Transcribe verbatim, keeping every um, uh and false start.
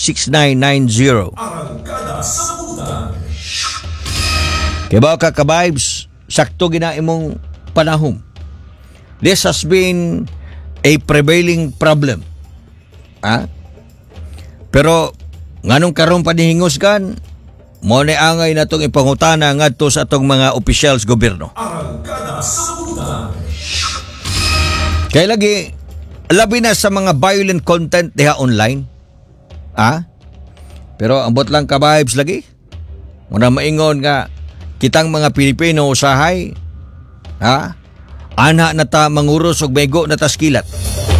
six nine nine zero. Arangkada sa Butan. Kaya ba ka ka-vibes, sakto gina imong panahon. This has been a prevailing problem. Ha? Pero nganong karon panihingos kan, mo ni angay na itong ipangutana ngadto sa atong mga officials gobyerno. Arangkada sa Butan. Kaya lagi, labi na sa mga violent content diha online. Ha? Pero ambot lang ka-vibes lagi. Muna maingon nga, kitang mga Pilipino usahay, ha? Ana na ta manguros og mego na taskilat.